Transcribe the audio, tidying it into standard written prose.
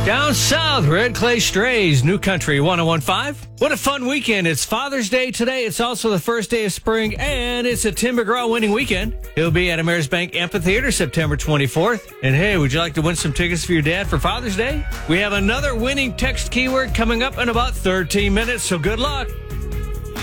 Down south, Red Clay Strays, New Country 1015. What a fun weekend. It's Father's Day today. It's also the first day of spring, and it's a Tim McGraw winning weekend. He'll be at Ameris Bank Amphitheater September 24th. And hey, would you like to win some tickets for your dad for Father's Day? We have another winning text keyword coming up in about 13 minutes, so good luck.